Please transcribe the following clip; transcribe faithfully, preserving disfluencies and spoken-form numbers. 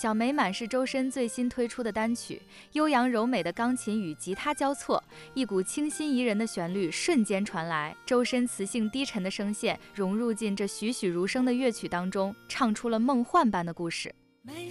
小美满是周深最新推出的单曲，悠扬柔美的钢琴与吉他交错，一股清新宜人的旋律瞬间传来，周深磁性低沉的声线融入进这栩栩如生的乐曲当中，唱出了梦幻般的故事。